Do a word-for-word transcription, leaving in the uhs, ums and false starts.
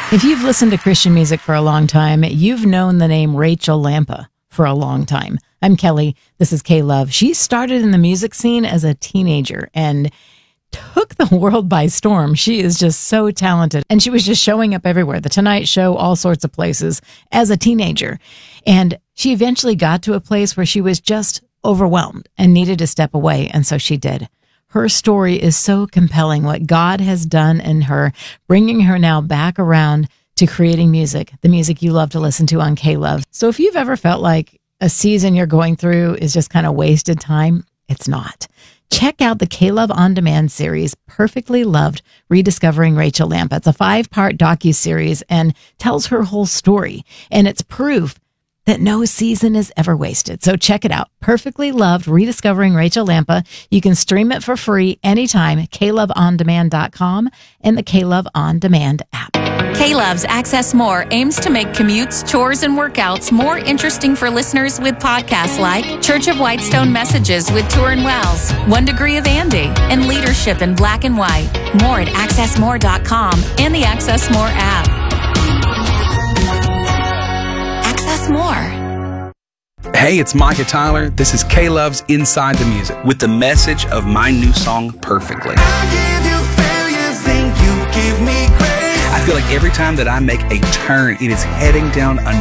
If you've listened to Christian music for a long time, you've known the name Rachel Lampa for a long time. I'm Kelly. This is K-Love. She started in the music scene as a teenager and took the world by storm. She is just so talented. And she was just showing up everywhere. The Tonight Show, all sorts of places as a teenager. And she eventually got to a place where she was just overwhelmed and needed to step away. And so she did. Her story is so compelling, what God has done in her, bringing her now back around to creating music, the music you love to listen to on K-Love. So if you've ever felt like a season you're going through is just kind of wasted time, it's not. Check out the K-Love On Demand series, Perfectly Loved, Rediscovering Rachel Lampa. It's a five-part docuseries and tells her whole story. And it's proof that no season is ever wasted. So check it out. Perfectly Loved, Rediscovering Rachel Lampa. You can stream it for free anytime, K love on demand dot com and the K-Love On Demand app. K-Love's Access More aims to make commutes, chores, and workouts more interesting for listeners with podcasts like Church of Whitestone Messages with Turin Wells, One Degree of Andy, and Leadership in Black and White. More at access more dot com and the Access More app. Access More. Hey, it's Micah Tyler. This is K-Love's Inside the Music with the message of my new song, Perfectly. I give you failure, think you give me grace. I feel like every time that I make a turn, it is heading down a